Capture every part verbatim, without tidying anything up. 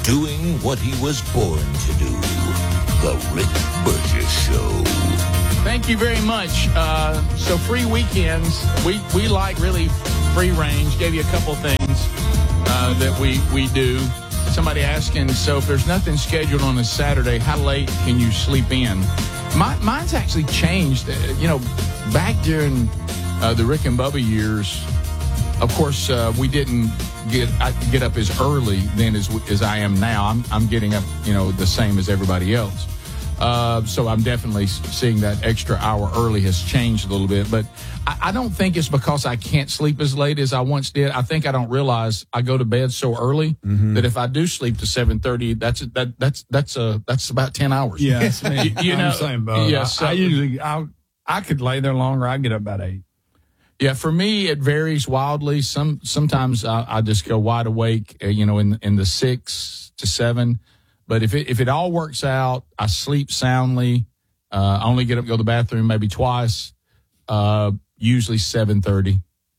doing what he was born to do. The Rick Burgess Show. Thank you very much. Uh, so free weekends, we, we like really free range. Gave you a couple things uh, that we, we do. Somebody asking, so if there's nothing scheduled on a Saturday, how late can you sleep in? My, mine's actually changed. Uh, you know, back during uh, the Rick and Bubba years, of course, uh, we didn't get I get up as early then as as I am now. I'm I'm getting up, you know, the same as everybody else. Uh, so I'm definitely seeing that extra hour early has changed a little bit. But I, I don't think it's because I can't sleep as late as I once did. I think I don't realize I go to bed so early mm-hmm. that if I do sleep to seven thirty, that's that that's that's a that's about ten hours. Yeah, that's me. you, you know, I'm saying, Bob. Yes, I, I usually I I could lay there longer. I get up about eight. Yeah, for me, it varies wildly. Some sometimes I, I just go wide awake, uh, you know, in in the six to seven. But if it if it all works out, I sleep soundly. Uh, I only get up, go to the bathroom maybe twice. Uh, usually seven thirty,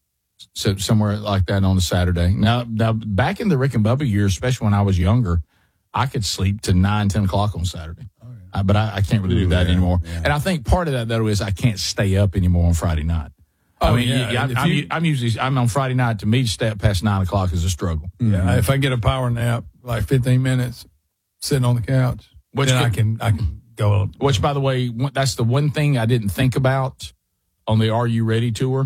so somewhere like that on a Saturday. Now, now back in the Rick and Bubba years, especially when I was younger, I could sleep to nine, ten o'clock on Saturday. Oh, yeah. uh, but I, I can't really do that yeah, anymore. Yeah. And I think part of that though is I can't stay up anymore on Friday night. I Oh, mean, yeah. yeah, I'm, I'm, you, I'm usually I'm on Friday night. To me, to stay up past nine o'clock is a struggle. Yeah, mm-hmm. If I get a power nap, like fifteen minutes, sitting on the couch, which then could, I can I can go. Which, by the way, that's the one thing I didn't think about on the Are You Ready tour,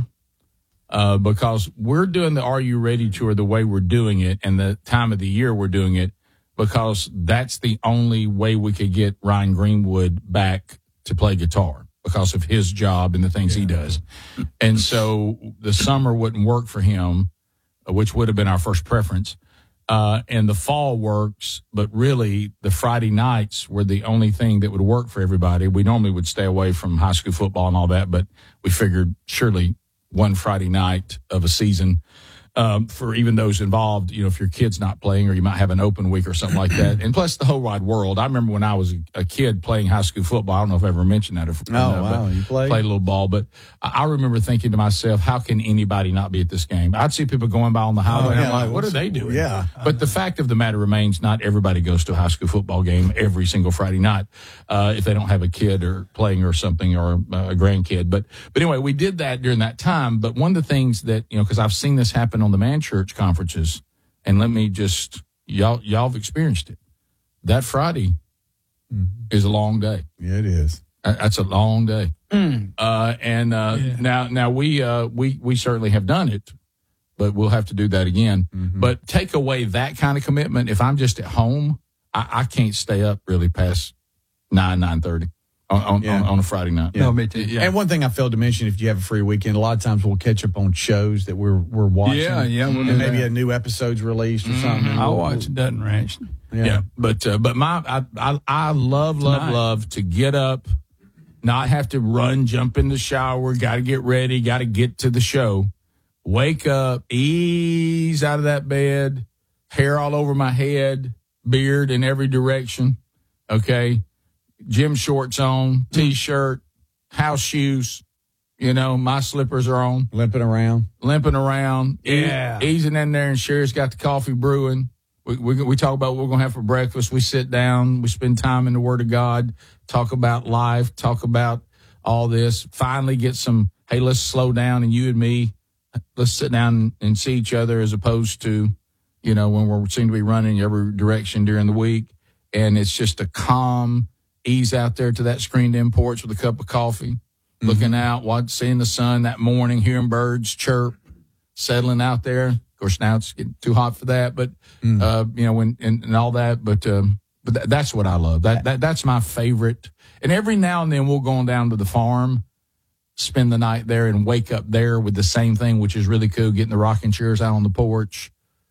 uh, because we're doing the Are You Ready tour the way we're doing it, and the time of the year we're doing it, because that's the only way we could get Ryan Greenwood back to play guitar, because of his job and the things yeah. he does. And so the summer wouldn't work for him, which would have been our first preference. Uh, and the fall works, but really the Friday nights were the only thing that would work for everybody. We normally would stay away from high school football and all that, but we figured surely one Friday night of a season, um, for even those involved, you know, if your kid's not playing or you might have an open week or something like that. And plus the whole wide world. I remember when I was a, a kid playing high school football. I don't know if I ever mentioned that. Or, oh, uh, wow. You played? Played a little ball. But I, I remember thinking to myself, how can anybody not be at this game? I'd see people going by on the highway. Oh, yeah. And I'm like, what are they doing? Yeah. But the fact of the matter remains, not everybody goes to a high school football game every single Friday night, uh, if they don't have a kid or playing or something or uh, a grandkid. But, but anyway, we did that during that time. But one of the things that, you know, because I've seen this happen on the Man Church conferences, and let me just, y'all, y'all have experienced it. That Friday mm-hmm. is a long day. Yeah, it is. That's a long day. Mm. Uh, and uh, yeah. now, now we, uh, we, we certainly have done it, but we'll have to do that again. Mm-hmm. But take away that kind of commitment. If I'm just at home, I, I can't stay up really past nine, nine thirty. On on, yeah. on on a Friday night. Yeah. No, me too. Yeah. And one thing I failed to mention, if you have a free weekend, a lot of times we'll catch up on shows that we're we're watching. Yeah, yeah. We'll and maybe that. a new episode's released or mm-hmm. something. I'll we'll, watch it. Doesn't ranch. Yeah. yeah. But uh, but my I, I I love love Tonight. love to get up, not have to run, jump in the shower, got to get ready, got to get to the show, wake up, ease out of that bed, hair all over my head, beard in every direction. Okay. Gym shorts on, T-shirt, house shoes, you know, my slippers are on. Limping around. Limping around. Yeah. E- easing in there, and Sherry's got the coffee brewing. We, we we talk about what we're going to have for breakfast. We sit down. We spend time in the Word of God, talk about life, talk about all this. Finally get some, hey, let's slow down, and you and me, let's sit down and see each other, as opposed to, you know, when we seem to be running every direction during the week. And it's just a calm ease out there to that screened-in porch with a cup of coffee, mm-hmm. looking out, watching, seeing the sun that morning, hearing birds chirp, settling out there. Of course, now it's getting too hot for that, but mm-hmm. uh, you know, when and, and all that. But um, but th- that's what I love. That that that's my favorite. And every now and then we'll go on down to the farm, spend the night there, and wake up there with the same thing, which is really cool. Getting the rocking chairs out on the porch.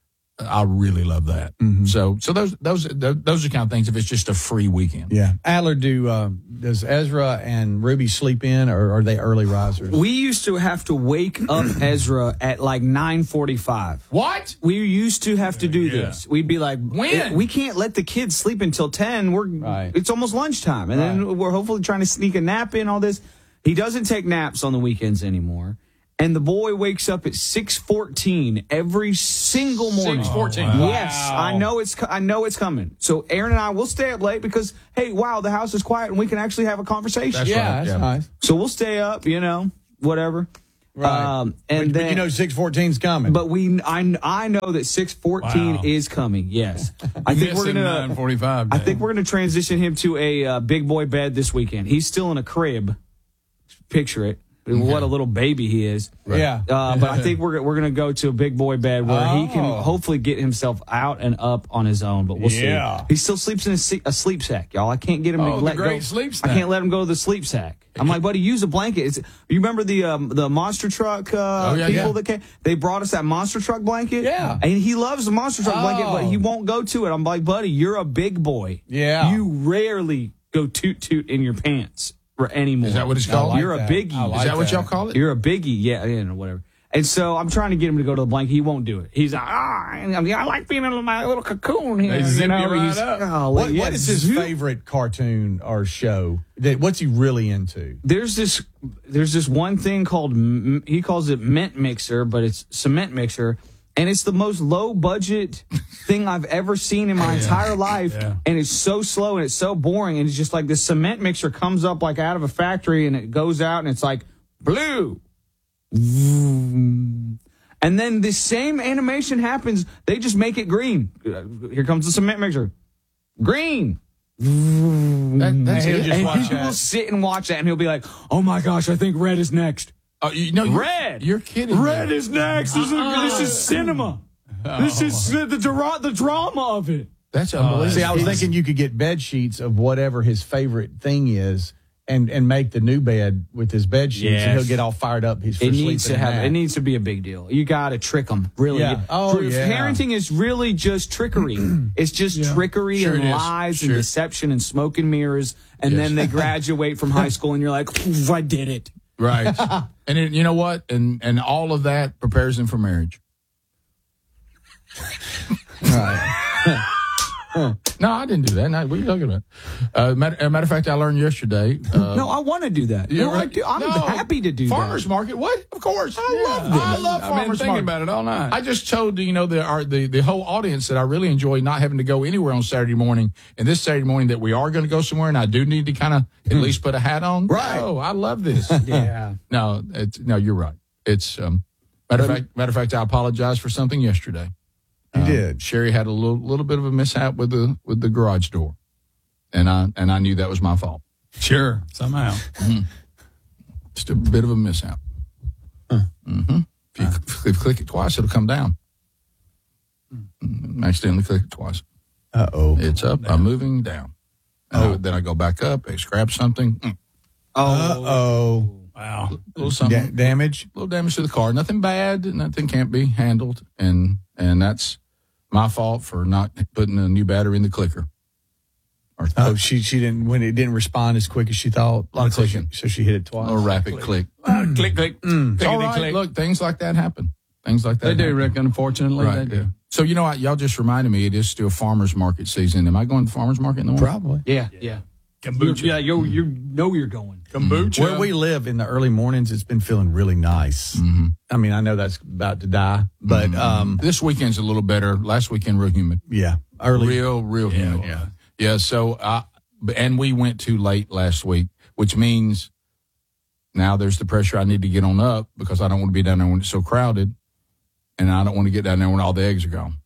I really love that. Mm-hmm. So, so those those those are kind of things. If it's just a free weekend, yeah. Adler, do uh, does Ezra and Ruby sleep in, or are they early risers? We used to have to wake up Ezra at like nine forty-five. What? We used to have to do yeah. this. We'd be like, when we can't let the kids sleep until ten. We're right. It's almost lunchtime, and right. then we're hopefully trying to sneak a nap in. All this. He doesn't take naps on the weekends anymore. And the boy wakes up at six fourteen every single morning. six fourteen. Oh, wow. Yes, I know it's I know it's coming. So Aaron and I will stay up late because hey, wow, the house is quiet and we can actually have a conversation. That's Yeah, right. that's Yeah. nice. So we'll stay up, you know, whatever. Right. Um, and but, then but you know six fourteen's coming. but we I I know that six fourteen Wow. is coming. Yes, I think we're Missing gonna nine forty-five. I think we're gonna transition him to a uh, big boy bed this weekend. He's still in a crib. Picture it. What a little baby he is. Yeah. Uh, but I think we're we're gonna go to a big boy bed where he can Oh. hopefully get himself out and up on his own. But we'll Yeah. see. He still sleeps in a, se- a sleep sack, y'all. I can't get him Oh, to the let great go. sleep I sack. can't let him go to the sleep sack. I'm like, buddy, use a blanket. It's, you remember the um, the monster truck uh, Oh, yeah, people yeah. that came? They brought us that monster truck blanket. Yeah. and he loves the monster truck blanket, but Oh. he won't go to it. I'm like, buddy, you're a big boy. Yeah. you rarely go toot toot in your pants for anymore. Is that what it's I called? like You're a that. biggie. I Is Is like that what that. y'all call it? You're a biggie, yeah, you know, whatever. And so I'm trying to get him to go to the blanket. He won't do it. He's like, ah, I, mean, I like being in my little cocoon here. They zip you know, you right he's, up. oh, what, yeah, what is his zoop. favorite cartoon or show? That what's he really into? There's this, there's this one thing called, m- he calls it Mint Mixer, but it's Cement Mixer. And it's the most low budget thing I've ever seen in my entire life. Yeah. And it's so slow and it's so boring. And it's just like this cement mixer comes up like out of a factory and it goes out and it's like blue. And then the same animation happens. They just make it green. Here comes the cement mixer. Green. That, that's And he'll it. just And watch he will that. sit and watch that and he'll be like, oh my gosh, I think red is next. Oh, you know, you're- Red. You're kidding. Red me. is next. This is, this is cinema. This is the, the, dra- the drama of it. That's unbelievable. See, I was thinking you could get bed sheets of whatever his favorite thing is, and and make the new bed with his bed sheets, and Yes. he'll get all fired up. He's for It needs to sleeping in have. that. It needs to be a big deal. You got to trick them, really. Yeah. Oh, Tr- yeah. Parenting is really just trickery. It's just trickery Sure and it is. lies Sure. and deception and smoke and mirrors. And Yes. then they graduate from high school, and you're like, "Oof, I did it. Right. And it, you know what? And and all of that prepares them for marriage. Right. No, I didn't do that. No, what are you talking about? Uh, matter, as a matter of fact, I learned yesterday. Uh, No, I want to do that. yeah, No, I right. do. I'm No. happy to do farmers that. market. What? Of course. I love Yeah. this. I love I've been farmers thinking market. about it all night. I just told you know the our, the the whole audience that I really enjoy not having to go anywhere on Saturday morning, and this Saturday morning that we are going to go somewhere, and I do need to kind of at least put a hat on. Right. Oh, I love this. Yeah. No, it's, no, you're right. It's um, matter of fact. Matter of fact, I apologized for something yesterday. You Um, did. Sherry had a little little bit of a mishap with the with the garage door, and I and I knew that was my fault. Sure, somehow. Just a bit of a mishap. Mm-hmm. If you, if you click it twice, it'll come down. Mm, accidentally click it twice. Uh oh. It's up. I'm moving down. And I- then I go back up. I scrap something. Mm, Uh oh. Wow. little something. Da- damage. little damage to the car. Nothing bad. Nothing can't be handled. And and that's my fault for not putting a new battery in the clicker. Or Oh, she she didn't when it didn't respond as quick as she thought. A lot of so she, clicking. so she hit it twice. a rapid click. click, click. It's all Clickety right. click. Look, things like that happen. Things like that. They do, happen. Rick. Unfortunately, Right. they do. So you know what? Y'all just reminded me. It is still farmers market season. Am I going to the farmers market in the morning? Probably. Yeah. Yeah. Kombucha. Yeah. You you know you're going. Kombucha. Where we live in the early mornings, it's been feeling really nice. Mm-hmm. I mean, I know that's about to die, but um, This weekend's a little better. Last weekend, real humid. yeah, early. Real, real Yeah, humid. it was. Yeah. So, uh, and we went too late last week, which means now there's the pressure I need to get on up because I don't want to be down there when it's so crowded, and I don't want to get down there when all the eggs are gone.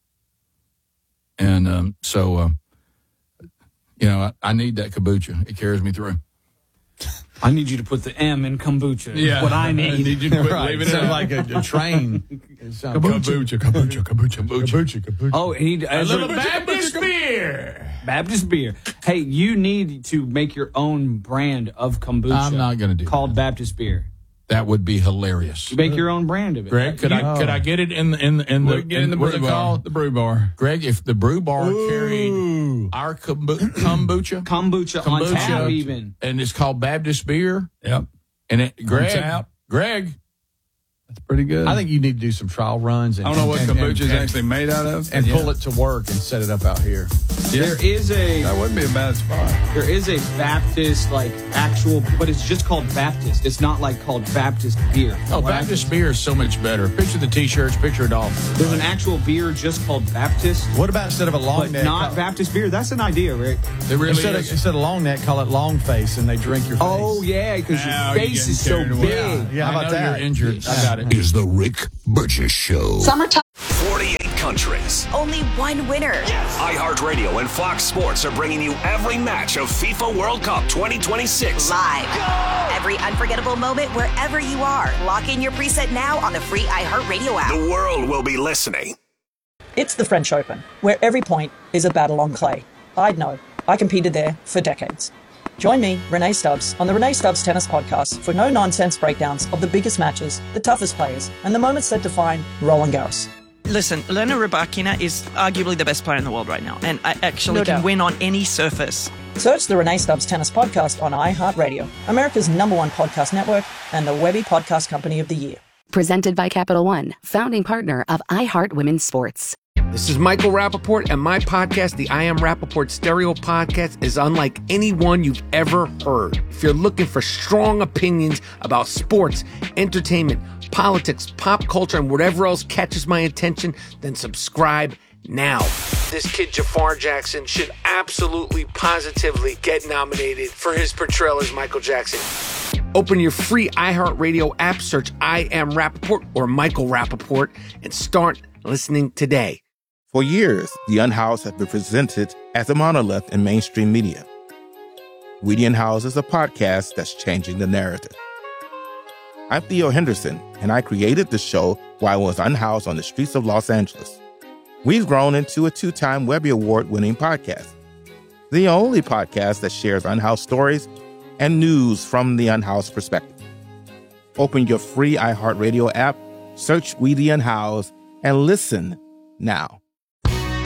And um, so, uh, you know, I, I need that kombucha. It carries me through. I need you to put the M in kombucha. Yeah. That's what I need. I need you to quit Right, leaving it it sounds out. like a, a train. Kombucha, kombucha, kombucha, kombucha, kombucha. Oh, he A little Baptist beer. Baptist beer. Hey, you need to make your own brand of kombucha. I'm not gonna do called that. Baptist beer. That would be hilarious. You make your own brand of it. Greg, could You- I could I get it in the in the in the, We'll get in the what's brew it bar. called? The brew bar. Greg, if the brew bar carried our kombu- kombucha, kombucha, on Kombucha. tap even. and it's called Baptist beer, Yep. and it, Greg, tap. Greg, That's pretty good. I think you need to do some trial runs. And, I don't know what and, kombucha is and, actually made out of. and yeah. pull it to work and set it up out here. Yeah. There is a That wouldn't be a bad spot. there is a Baptist like actual, but it's just called Baptist. It's not like called Baptist beer. Oh, Baptist beer is so much better. Picture the T-shirts, picture it all. There's an actual beer just called Baptist, What about instead of a long but neck? not call- Baptist beer. That's an idea, Rick. It really instead of, is. instead of long neck, call it long face, and they drink your face. Oh yeah, because Now your you're face getting is so carried away. big. Yeah, how I about know that? you're injured. I got it. Is the Rick Burgess Show. Summertime. forty-eight countries. Only one winner. iHeartRadio and Fox Sports are bringing you every match of FIFA World Cup twenty twenty-six. Live. Every unforgettable moment wherever you are. Lock in your preset now on the free iHeartRadio app. The world will be listening. It's the French Open, where every point is a battle on clay. I'd know. I competed there for decades. Join me, Renee Stubbs, on the Renee Stubbs Tennis Podcast for no-nonsense breakdowns of the biggest matches, the toughest players, and the moments that define Roland Garros. Listen, Elena Rybakina is arguably the best player in the world right now, and I actually No can doubt. win on any surface. Search the Renee Stubbs Tennis Podcast on iHeartRadio, America's number one podcast network and the Webby Podcast Company of the Year. Presented by Capital One, founding partner of iHeart Women's Sports. This is Michael Rappaport, and my podcast, the I Am Rappaport Stereo Podcast, is unlike any one you've ever heard. If you're looking for strong opinions about sports, entertainment, politics, pop culture, and whatever else catches my attention, then subscribe now. This kid, Jafar Jackson, should absolutely, positively get nominated for his portrayal as Michael Jackson. Open your free iHeartRadio app, search I Am Rappaport or Michael Rappaport, and start listening today. For years, The Unhoused has been presented as a monolith in mainstream media. We the Unhoused is a podcast that's changing the narrative. I'm Theo Henderson, and I created the show while I was unhoused on the streets of Los Angeles. We've grown into a two-time Webby Award-winning podcast, the only podcast that shares unhoused stories and news from the unhoused perspective. Open your free iHeartRadio app, search We the Unhoused, and listen now.